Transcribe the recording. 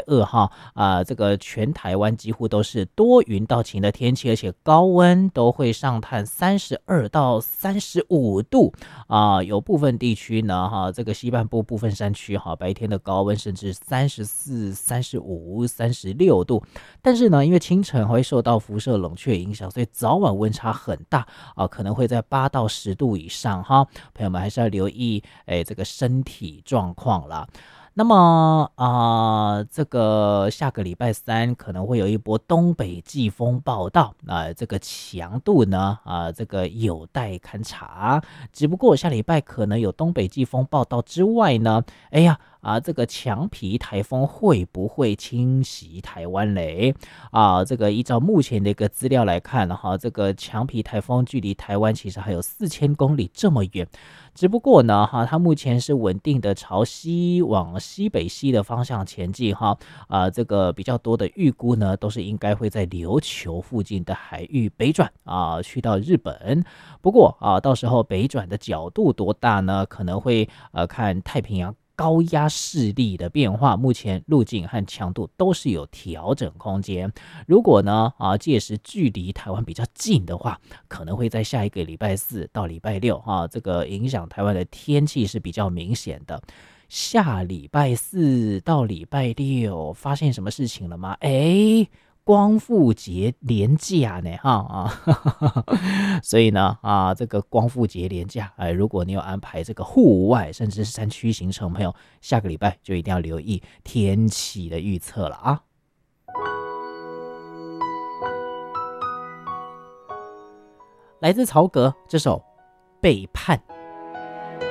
二哈这个全台湾几乎都是多云到晴的天气，而且高温都会上探32到35度有部分地区呢这个西半部部分山区白天的高温甚至34、35、36度，但是呢，因为清晨会受到辐射冷却影响，所以早晚温差很大可能会在8到10度以上哈，朋友们还是要留意这个身体状况啦。那么这个下个礼拜三可能会有一波东北季风报道这个强度呢这个有待勘察。只不过下礼拜可能有东北季风报道之外呢，哎呀这个强皮台风会不会侵袭台湾嘞？这个依照目前的一个资料来看这个强皮台风距离台湾其实还有4000公里这么远。只不过呢它目前是稳定的朝西往西北西的方向前进这个比较多的预估呢都是应该会在琉球附近的海域北转去到日本。不过到时候北转的角度多大呢？可能会看太平洋高压势力的变化，目前路径和强度都是有调整空间。如果呢届时距离台湾比较近的话，可能会在下一个礼拜四到礼拜六这个影响台湾的天气是比较明显的。下礼拜四到礼拜六发现什么事情了吗？光复节连假呢所以呢这个光复节连假如果你有安排这个户外甚至是山区行程，朋友下个礼拜就一定要留意天气的预测了来自曹格这首背叛。